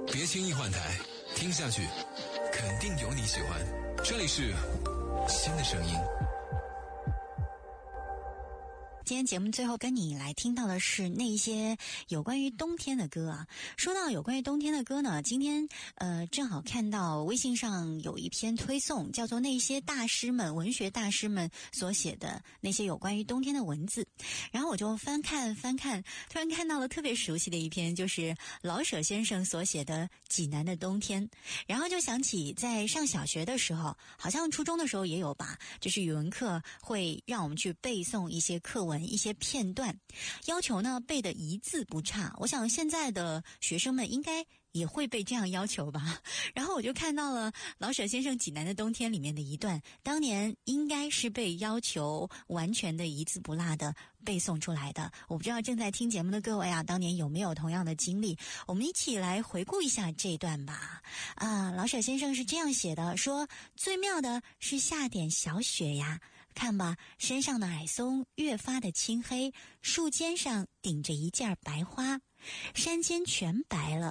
别轻易换台，听下去肯定有你喜欢。这里是新的声音。 今天节目最后跟你来听到的是那一些有关于冬天的歌啊。说到有关于冬天的歌呢，今天正好看到微信上有一篇推送，叫做那些大师们，文学大师们所写的那些有关于冬天的文字。然后我就翻看，突然看到了特别熟悉的一篇，就是老舍先生所写的《济南的冬天》。然后就想起在上小学的时候，好像初中的时候也有吧，就是语文课会让我们去背诵一些课文，一些片段，要求呢背得一字不差。我想现在的学生们应该也会被这样要求吧。然后我就看到了老舍先生《济南的冬天》里面的一段，当年应该是被要求完全的一字不落的背诵出来的。我不知道正在听节目的各位啊，当年有没有同样的经历？我们一起来回顾一下这段吧。老舍先生是这样写的，说最妙的是下点小雪呀，看吧，身上的矮松越发的青黑，树尖上顶着一件白花，山间全白了。